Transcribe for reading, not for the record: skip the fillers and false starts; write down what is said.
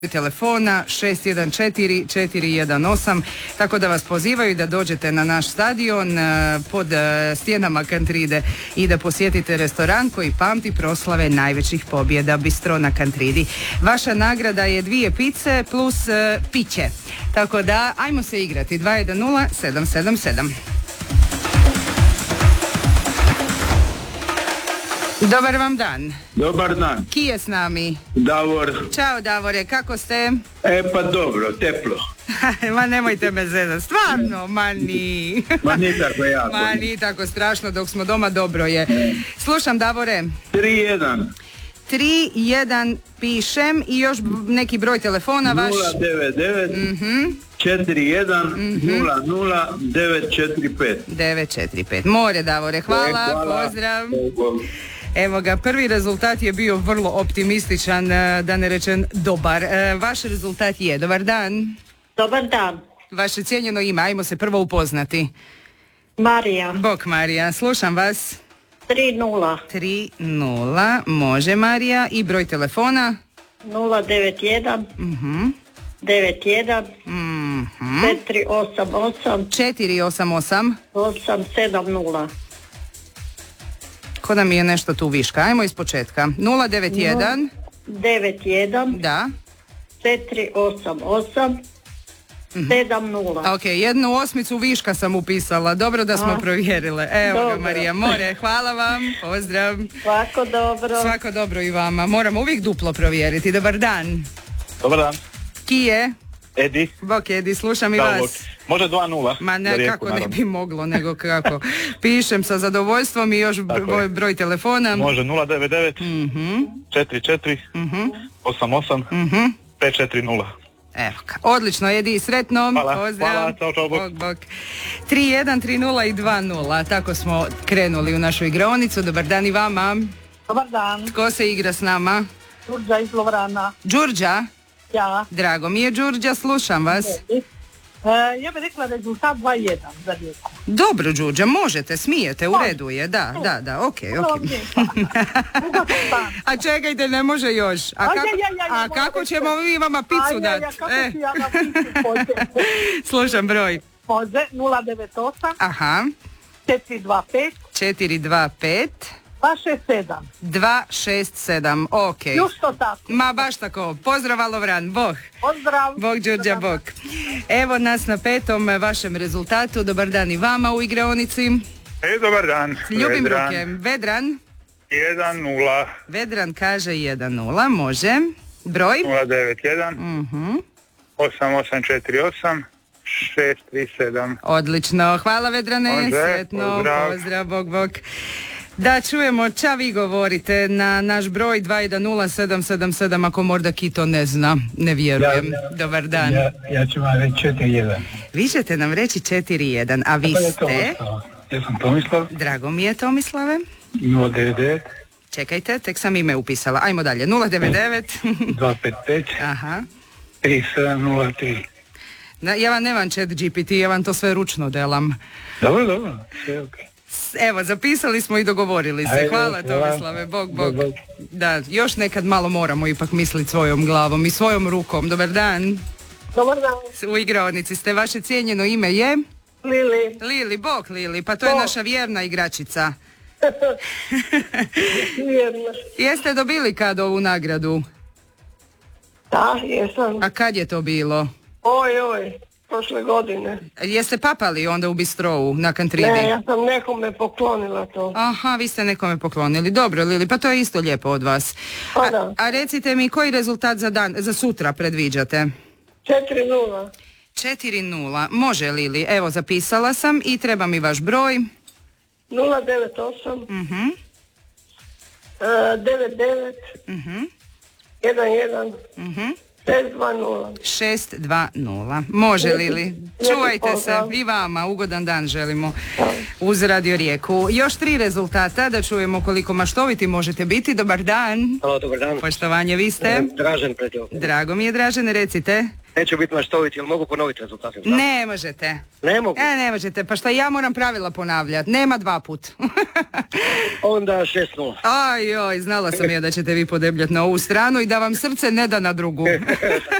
telefona 614-418, tako da vas pozivaju da dođete na naš stadion pod stjenama Kantride i da posjetite restoran koji pamti proslave najvećih pobjeda, Bistro na Kantridi. Vaša nagrada je 2 pice plus piće, tako da ajmo se igrati. 210-777. Dobar vam dan. Dobar dan. Ki je s nami? Davor. Ćao Davore, kako ste? Pa dobro, teplo. Ma nemojte me zezati, stvarno, ma ni. Ma nije tako jako. Ma nije tako strašno, dok smo doma dobro je. Slušam Davore. 3-1. 3-1 pišem i još neki broj telefona vaš. 099 41 00 945. 945. More Davore, hvala. Pozdrav. Evo ga, prvi rezultat je bio vrlo optimističan, da ne rečem dobar. Vaš rezultat je, dobar dan. Dobar dan. Vaše cijenjeno ime, ajmo se prvo upoznati. Marija. Bok Marija, slušam vas. 3-0. 3-0, može Marija. I broj telefona? 091 91 488 488 870. Ko da mi je nešto tu viška, ajmo iz početka. 091 91 Da 488 70. Ok, jednu osmicu viška sam upisala. Dobro da smo provjerile. Evo ga Marija, more, hvala vam. Pozdrav. Svako dobro. Svako dobro i vama. Moramo uvijek duplo provjeriti. Dobar dan. Dobar dan. Ki je? Edi. Bok Edi, slušam i vas. Može 2-0. Ma ne, kako ne bi moglo, nego kako. Pišem sa zadovoljstvom i još broj telefona. Može 099 44 88 540. Evo ga. Odlično, Edi, sretno. Hvala. Pozdrav. Hvala, čao, bok. Bok. 3-1, 3-0 i 2-0. Tako smo krenuli u našu igraonicu. Dobar dan i vama. Dobar dan. Tko se igra s nama? Đurđa iz Lovrana. Đurđa? Ja. Drago mi je Đurđa, slušam vas. Ja bih rekla rezultat 2-1 za Rijeku. Dobro Đurđa, možete, smijete, u redu je, da, ok. A čekajte, ne može još. A kako ćemo mi vama picu dati? Slušam broj. Može 098 Aha. 425 425 267. 267, ok. Justo tako. Ma baš tako. Pozdrav Lovran, Bog. Pozdrav. Bog Đurđa, Bog. Evo nas na 5. vašem rezultatu. Dobar dan i vama u igraonici. Dobar dan. Ljubim ruke. Vedran. 1-0. Vedran kaže 1-0, može. Broj? 091 8848 637. Odlično. Hvala Vedrane. Može, sretno. Pozdrav, Bog. Da čujemo, ča vi govorite na naš broj 210-777, ako možda Kito ne zna, ne vjerujem. Dobar dan. Ja ću vam reći 4-1. Vi ćete nam reći 4-1, a vi ste? Ja sam Tomislav. Drago mi je Tomislave. 099 Čekajte, tek sam ime upisala. Ajmo dalje. 099 255 Aha. 3703. Ja vam nemam chat GPT, ja vam to sve ručno delam. Dobro, sve ok. Evo, zapisali smo i dogovorili se. Hvala Tomislave, Bog. Da, još nekad malo moramo ipak misliti svojom glavom i svojom rukom. Dobar dan. Dobar dan. U igraonici ste, vaše cijenjeno ime je? Lili. Bog Lili, pa to je naša vjerna igračica. Vjerna. Jeste dobili kad ovu nagradu? Da, jesam. A kad je to bilo? Oj, prošle godine. Jeste papali onda u Bistrovu na Kantridi? Ne, ja sam nekome poklonila to. Aha, vi ste nekome poklonili. Dobro Lili, pa to je isto lijepo od vas. A recite mi, koji rezultat za sutra predviđate? 4-0. 4-0. Može Lili, evo zapisala sam i treba mi vaš broj. 098 99 11 620. Može Lili. Čuvajte se. I vama ugodan dan želimo uz Radio Rijeku. Još 3 rezultata da čujemo koliko maštoviti možete biti. Dobar dan. Halo, dobar dan. Poštovanje, vi ste? Dražen predio. Drago mi je Dražen, recite. Neću biti maštovit, jel mogu ponoviti rezultate? Ne možete. Ne mogu. Ne možete, pa šta ja moram pravila ponavljati, nema 2 put. Onda 6:0. Ajoj, znala sam ja da ćete vi podebljati na ovu stranu i da vam srce ne da na drugu.